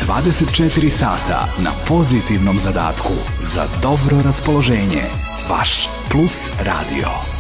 24 sata na pozitivnom zadatku za dobro raspoloženje. Vaš Plus Radio.